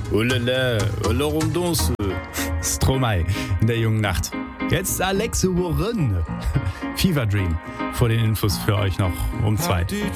Ulele, Laurent Dance, Stromae in der jungen Nacht. Jetzt Alexe Warren, Fever Dream. Vor den Infos für euch noch um 2.